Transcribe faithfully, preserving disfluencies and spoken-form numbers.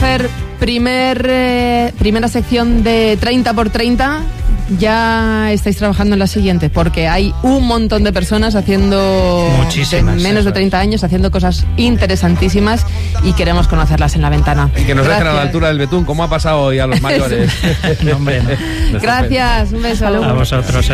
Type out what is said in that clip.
Fer, primer, eh, primera sección de treinta por treinta. Ya estáis trabajando en la siguiente, porque hay un montón de personas haciendo Muchísimas, de menos de treinta años, haciendo cosas interesantísimas y queremos conocerlas en La Ventana. Y que nos Gracias. dejen a la altura del betún, como ha pasado hoy a los mayores. No, hombre, no. Gracias, un beso. A vosotros.